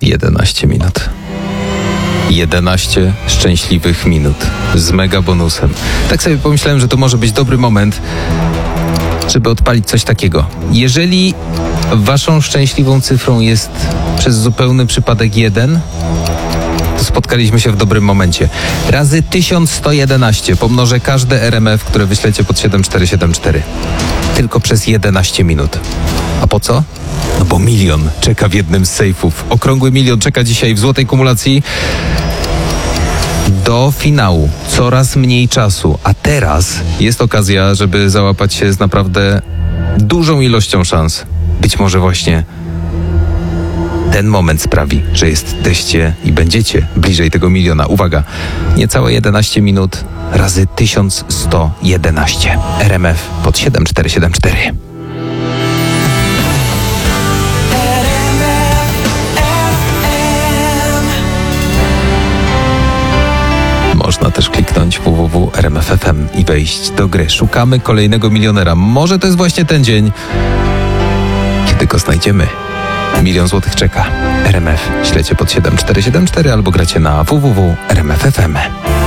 11 minut. 11 szczęśliwych minut z mega bonusem. Tak sobie pomyślałem, że to może być dobry moment, żeby odpalić coś takiego. Jeżeli waszą szczęśliwą cyfrą jest przez zupełny przypadek 1, to spotkaliśmy się w dobrym momencie. Razy 1111 pomnożę każde RMF, które wyślecie pod 7474. Tylko przez 11 minut. A po co? No bo 1 000 000 czeka w jednym z sejfów. Okrągły 1 000 000 czeka dzisiaj w złotej kumulacji. Do finału coraz mniej czasu, a teraz jest okazja, żeby załapać się z naprawdę dużą ilością szans. Być może właśnie ten moment sprawi, że jesteście i będziecie bliżej tego 1 000 000. Uwaga, niecałe 11 minut razy 1111. RMF pod 7474. Można też kliknąć www.rmf.fm i wejść do gry. Szukamy kolejnego milionera. Może to jest właśnie ten dzień, kiedy go znajdziemy. 1 000 000 złotych czeka. RMF. Śledźcie pod 7474 albo gracie na www.rmf.fm.